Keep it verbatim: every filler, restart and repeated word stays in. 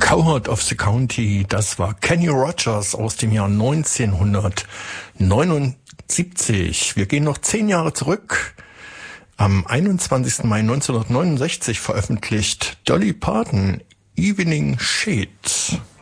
Coward of the County, das war Kenny Rogers aus dem Jahr neunzehnhundertneunundsiebzig. Wir gehen noch zehn Jahre zurück. Am einundzwanzigsten Mai neunzehnhundertneunundsechzig veröffentlicht Dolly Parton Evening Shade.